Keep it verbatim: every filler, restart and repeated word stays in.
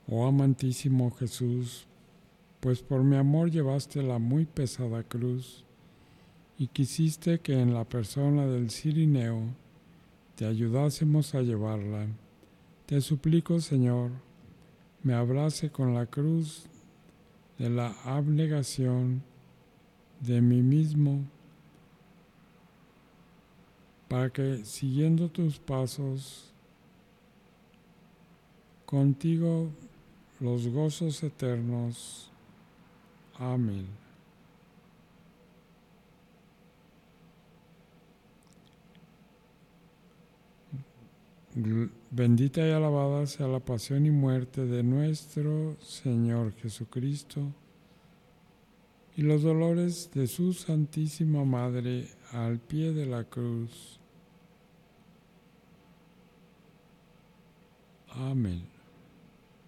Oh amantísimo Jesús, pues por mi amor llevaste la muy pesada cruz y quisiste que en la persona del Cirineo te ayudásemos a llevarla. Te suplico, Señor, me abrace con la cruz de la abnegación de mí mismo, para que, siguiendo tus pasos, contigo los gozos eternos. Amén. Bendita y alabada sea la pasión y muerte de nuestro Señor Jesucristo y los dolores de su Santísima Madre al pie de la cruz. Amén.